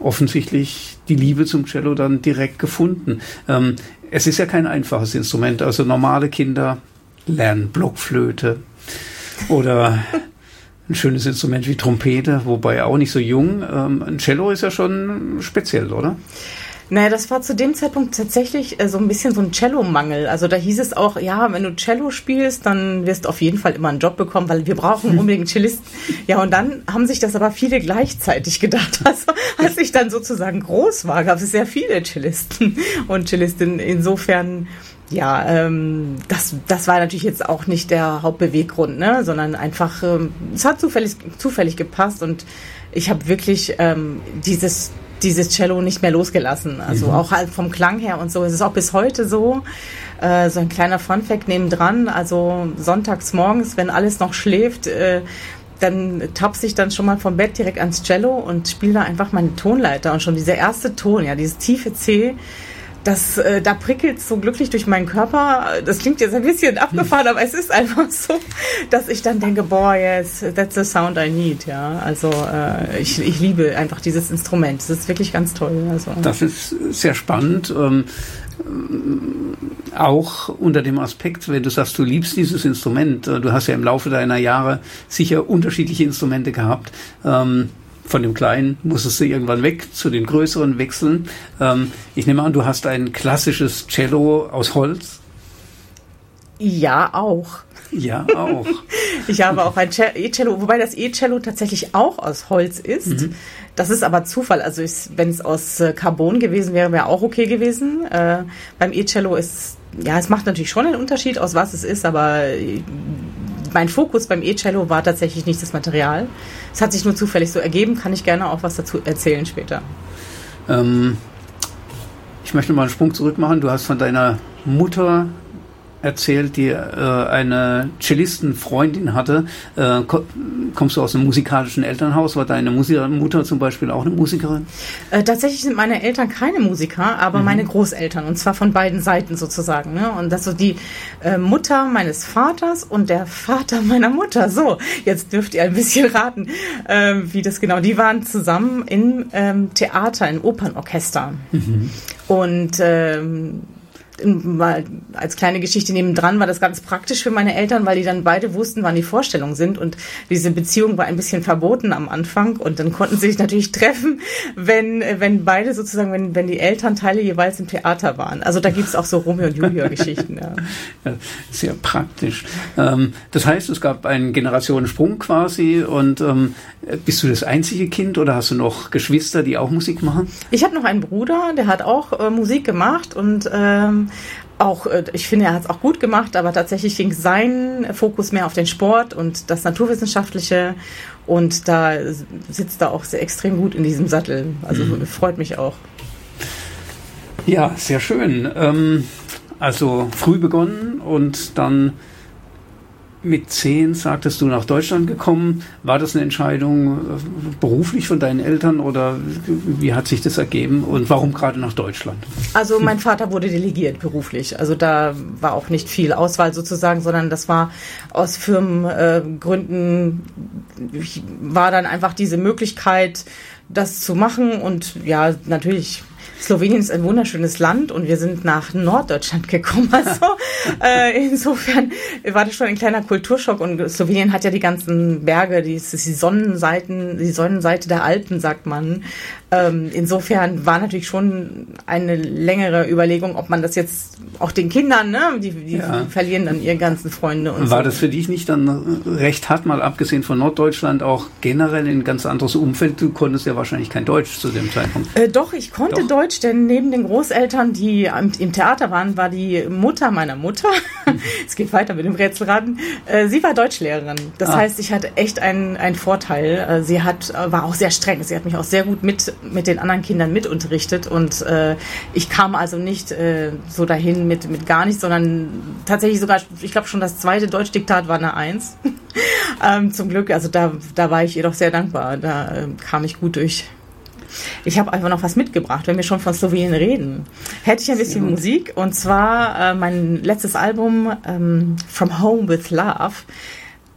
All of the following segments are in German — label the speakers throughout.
Speaker 1: offensichtlich die Liebe zum Cello dann direkt gefunden. Es ist ja kein einfaches Instrument. Also normale Kinder lernen Blockflöte oder ein schönes Instrument wie Trompete, wobei auch nicht so jung. Ein Cello ist ja schon speziell, oder?
Speaker 2: Naja, das war zu dem Zeitpunkt tatsächlich so ein bisschen so ein Cello-Mangel. Also da hieß es auch, ja, wenn du Cello spielst, dann wirst du auf jeden Fall immer einen Job bekommen, weil wir brauchen unbedingt Cellisten. Ja, und dann haben sich das aber viele gleichzeitig gedacht. Also als ich dann sozusagen groß war, gab es sehr viele Cellisten und Cellistinnen. Insofern, ja, das war natürlich jetzt auch nicht der Hauptbeweggrund, ne, sondern einfach, es hat zufällig gepasst und ich habe wirklich dieses Cello nicht mehr losgelassen. Also auch halt vom Klang her und so. Es ist auch bis heute so. So ein kleiner Funfact nebendran. Also sonntags morgens, wenn alles noch schläft, dann tapse ich dann schon mal vom Bett direkt ans Cello und spiele da einfach meine Tonleiter. Und schon dieser erste Ton, ja, dieses tiefe C, da prickelt es so glücklich durch meinen Körper. Das klingt jetzt ein bisschen abgefahren, aber es ist einfach so, dass ich dann denke, boah, yes, that's the sound I need. Ja, also ich liebe einfach dieses Instrument. Das ist wirklich ganz toll. Also.
Speaker 1: Das ist sehr spannend. Auch unter dem Aspekt, wenn du sagst, du liebst dieses Instrument. Du hast ja im Laufe deiner Jahre sicher unterschiedliche Instrumente gehabt. Von dem Kleinen musstest du irgendwann weg zu den größeren wechseln. Ich nehme an, du hast ein klassisches Cello aus Holz.
Speaker 2: Ja, auch.
Speaker 1: Ja, auch.
Speaker 2: Ich habe auch ein E-Cello, wobei das E-Cello tatsächlich auch aus Holz ist. Das ist aber Zufall. Also wenn es aus Carbon gewesen wäre, wäre auch okay gewesen. Beim E-Cello es macht natürlich schon einen Unterschied, aus was es ist, aber mein Fokus beim E-Cello war tatsächlich nicht das Material. Es hat sich nur zufällig so ergeben, kann ich gerne auch was dazu erzählen später.
Speaker 1: Ich möchte mal einen Sprung zurück machen. Du hast von deiner Mutter erzählt, die eine Cellistenfreundin hatte. Kommst du aus einem musikalischen Elternhaus? War deine Mutter zum Beispiel auch eine Musikerin?
Speaker 2: Tatsächlich sind meine Eltern keine Musiker, aber meine Großeltern, und zwar von beiden Seiten sozusagen. Ne? Und das so die Mutter meines Vaters und der Vater meiner Mutter. So, jetzt dürft ihr ein bisschen raten, wie das genau. Die waren zusammen im Theater, im Opernorchester. Und mal als kleine Geschichte nebendran war das ganz praktisch für meine Eltern, weil die dann beide wussten, wann die Vorstellungen sind, und diese Beziehung war ein bisschen verboten am Anfang, und dann konnten sie sich natürlich treffen, wenn beide sozusagen, wenn die Elternteile jeweils im Theater waren. Also da gibt es auch so Romeo und Julia Geschichten. Ja.
Speaker 1: Ja, sehr praktisch. Das heißt, es gab einen Generationensprung quasi, und bist du das einzige Kind oder hast du noch Geschwister, die auch Musik machen?
Speaker 2: Ich habe noch einen Bruder, der hat auch Musik gemacht, und ich finde, er hat es auch gut gemacht, aber tatsächlich ging sein Fokus mehr auf den Sport und das Naturwissenschaftliche, und da sitzt er auch sehr extrem gut in diesem Sattel. Also freut mich auch.
Speaker 1: Ja, sehr schön. Also früh begonnen und dann mit 10, sagtest du, nach Deutschland gekommen. War das eine Entscheidung beruflich von deinen Eltern oder wie hat sich das ergeben und warum gerade nach Deutschland? Also
Speaker 2: mein Vater wurde delegiert beruflich. Also da war auch nicht viel Auswahl sozusagen, sondern das war aus Firmengründen, war dann einfach diese Möglichkeit, das zu machen, und ja, natürlich. Slowenien ist ein wunderschönes Land und wir sind nach Norddeutschland gekommen. Also insofern war das schon ein kleiner Kulturschock, und Slowenien hat ja die ganzen Berge, die Sonnenseite der Alpen, sagt man. Insofern war natürlich schon eine längere Überlegung, ob man das jetzt auch den Kindern, ne, die verlieren dann ihre ganzen Freunde. Und
Speaker 1: war das für dich nicht dann recht hart, mal abgesehen von Norddeutschland, auch generell ein ganz anderes Umfeld? Du konntest ja wahrscheinlich kein Deutsch zu dem Zeitpunkt.
Speaker 2: Doch, ich konnte Deutsch, denn neben den Großeltern, die im Theater waren, war die Mutter meiner Mutter, es geht weiter mit dem Rätselraten, sie war Deutschlehrerin. Das heißt, ich hatte echt einen Vorteil. Sie war auch sehr streng. Sie hat mich auch sehr gut mit den anderen Kindern mitunterrichtet, und ich kam also nicht so dahin mit gar nichts, sondern tatsächlich sogar, ich glaube schon das zweite Deutschdiktat war eine 1. Zum Glück, also da war ich ihr doch sehr dankbar. Da kam ich gut durch. Ich habe einfach noch was mitgebracht, wenn wir schon von Slowenien reden. Hätte ich ein bisschen Musik, und zwar mein letztes Album, From Home with Love.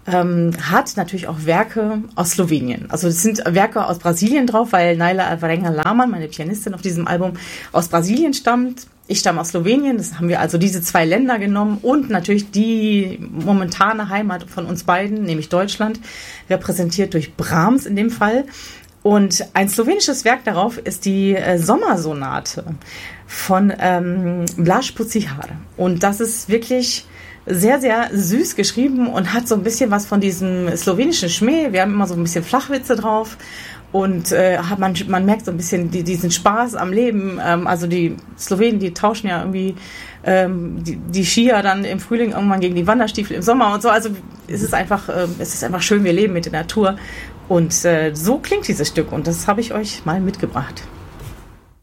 Speaker 2: hat natürlich auch Werke aus Slowenien. Also es sind Werke aus Brasilien drauf, weil Naila Alvarenga-Laman, meine Pianistin auf diesem Album, aus Brasilien stammt. Ich stamme aus Slowenien. Das haben wir also diese 2 Länder genommen und natürlich die momentane Heimat von uns beiden, nämlich Deutschland, repräsentiert durch Brahms in dem Fall. Und ein slowenisches Werk darauf ist die Sommersonate von Blaž Pucihar. Und das ist wirklich sehr, sehr süß geschrieben und hat so ein bisschen was von diesem slowenischen Schmäh. Wir haben immer so ein bisschen Flachwitze drauf. Und man merkt so ein bisschen diesen Spaß am Leben. Also die Slowenen, die tauschen ja irgendwie die Skier dann im Frühling irgendwann gegen die Wanderstiefel im Sommer und so. Also es ist einfach schön, wir leben mit der Natur. Und so klingt dieses Stück und das habe ich euch mal mitgebracht.